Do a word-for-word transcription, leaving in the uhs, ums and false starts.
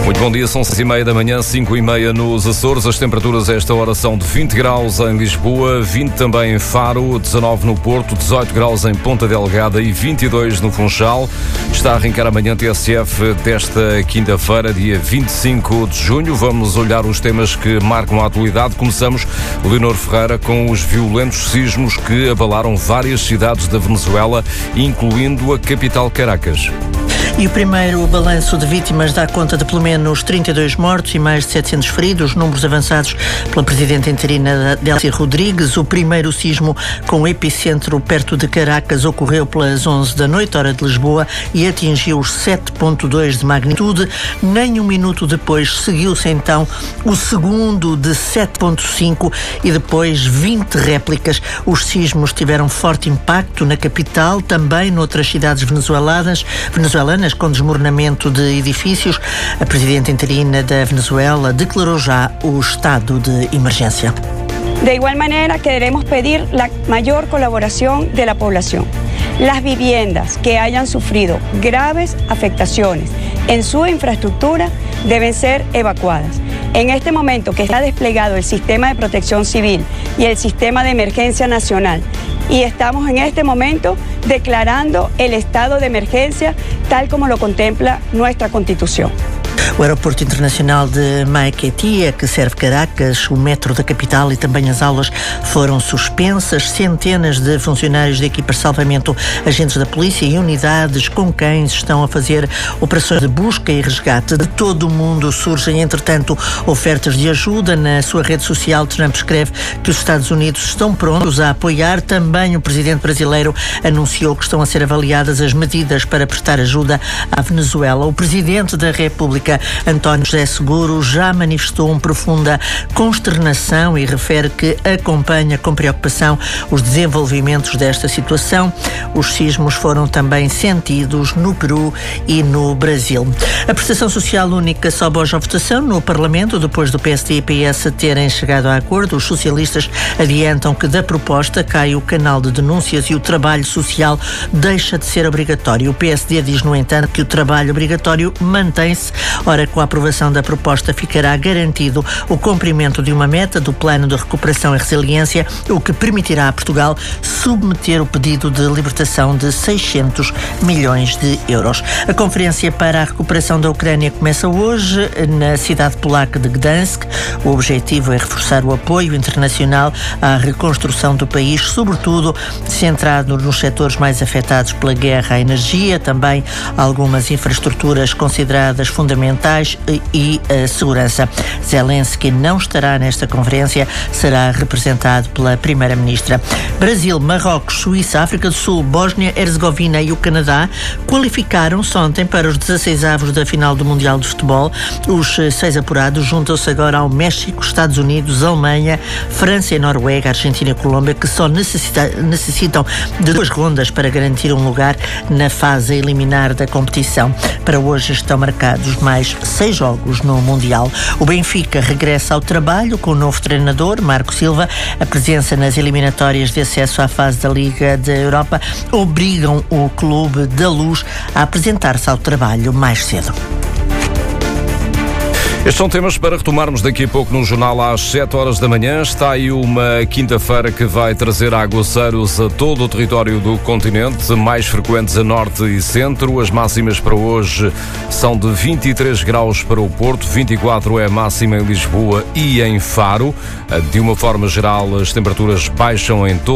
Muito bom dia, são seis e meia da manhã, cinco e meia nos Açores. As temperaturas a esta hora são de vinte graus em Lisboa, vinte também em Faro, dezanove no Porto, dezoito graus em Ponta Delgada e vinte e dois no Funchal. Está a arrancar amanhã T S F desta quinta-feira, dia vinte e cinco de junho. Vamos olhar os temas que marcam a atualidade. Começamos, Leonor Ferreira, com os violentos sismos que abalaram várias cidades da Venezuela, incluindo a capital Caracas. E o primeiro balanço de vítimas dá conta de pelo menos trinta e dois mortos e mais de setecentos feridos, números avançados pela presidenta interina Delcy Rodrigues. O primeiro sismo com epicentro perto de Caracas ocorreu pelas onze da noite, hora de Lisboa, e atingiu os sete vírgula dois de magnitude. Nem um minuto depois seguiu-se então o segundo de sete vírgula cinco e depois vinte réplicas. Os sismos tiveram forte impacto na capital, também noutras cidades venezuelanas, venezuelanas com desmoronamento de edifícios. A presidenta interina da Venezuela declarou já o estado de emergência. De igual manera, queremos pedir la mayor colaboración de la población. Las viviendas que hayan sufrido graves afectaciones en su infraestructura deben ser evacuadas. En este momento que está desplegado el sistema de protección civil y el sistema de emergencia nacional, y estamos en este momento declarando el estado de emergencia tal como lo contempla nuestra Constitución. O aeroporto internacional de Maiquetía, que serve Caracas, o metro da capital e também as aulas foram suspensas. Centenas de funcionários de equipas de salvamento, agentes da polícia e unidades com cães estão a fazer operações de busca e resgate. De todo o mundo surgem, entretanto, ofertas de ajuda. Na sua rede social, Trump escreve que os Estados Unidos estão prontos a apoiar. Também o presidente brasileiro anunciou que estão a ser avaliadas as medidas para prestar ajuda à Venezuela. O presidente da República, António José Seguro, já manifestou uma profunda consternação e refere que acompanha com preocupação os desenvolvimentos desta situação. Os sismos foram também sentidos no Peru e no Brasil. A prestação social única sobe hoje à votação no Parlamento, depois do P S D e P S terem chegado a acordo. Os socialistas adiantam que da proposta cai o canal de denúncias e o trabalho social deixa de ser obrigatório. O P S D diz, no entanto, que o trabalho obrigatório mantém-se. Ora, com a aprovação da proposta ficará garantido o cumprimento de uma meta do Plano de Recuperação e Resiliência, o que permitirá a Portugal submeter o pedido de libertação de seiscentos milhões de euros. A Conferência para a Recuperação da Ucrânia começa hoje na cidade polaca de Gdansk. O objetivo é reforçar o apoio internacional à reconstrução do país, sobretudo centrado nos setores mais afetados pela guerra, a energia, também algumas infraestruturas consideradas fundamentais e a segurança. Zelensky não estará nesta conferência, será representado pela Primeira-Ministra. Brasil, Marrocos, Suíça, África do Sul, Bósnia, Herzegovina e o Canadá qualificaram-se ontem para os dezasseis avos da final do Mundial de Futebol. Os seis apurados juntam-se agora ao México, Estados Unidos, Alemanha, França e Noruega, Argentina e Colômbia, que só necessita, necessitam de duas rondas para garantir um lugar na fase eliminar da competição. Para hoje estão marcados mais seis jogos no Mundial. O Benfica regressa ao trabalho com o novo treinador, Marco Silva. A presença nas eliminatórias de acesso à fase da Liga da Europa obrigam o Clube da Luz a apresentar-se ao trabalho mais cedo. Estes são temas para retomarmos daqui a pouco no jornal às sete horas da manhã. Está aí uma quinta-feira que vai trazer aguaceiros a todo o território do continente, mais frequentes a norte e centro. As máximas para hoje são de vinte e três graus para o Porto, vinte e quatro é a máxima em Lisboa e em Faro. De uma forma geral, as temperaturas baixam em todo